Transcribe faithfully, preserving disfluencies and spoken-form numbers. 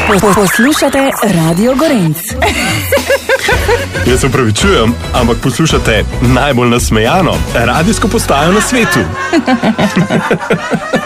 Poslušate Radio Gorenc. Jaz se upravičujem, ampak poslušate najbolj nasmejano radijsko postajo na svetu.